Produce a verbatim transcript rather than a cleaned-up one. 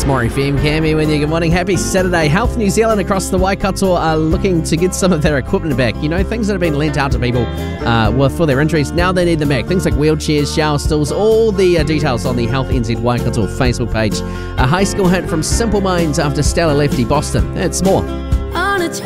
More F M, Cammy with you. Good morning. Happy Saturday. Health New Zealand across the Waikato are looking to get some of their equipment back. You know, things that have been lent out to people uh, well, for their injuries. Now they need them back. Things like wheelchairs, shower stools, all the uh, details on the Health N Z Waikato Facebook page. A high school hit from Simple Minds after Stella Lefty Boston. It's more